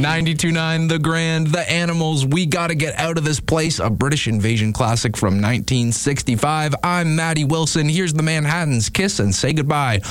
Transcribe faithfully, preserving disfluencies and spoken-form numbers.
ninety-two point nine The Grand, The Animals, We Gotta Get Out of This Place, a British invasion classic from nineteen sixty-five. I'm Maddie Wilson. Here's the Manhattans. Kiss and say goodbye.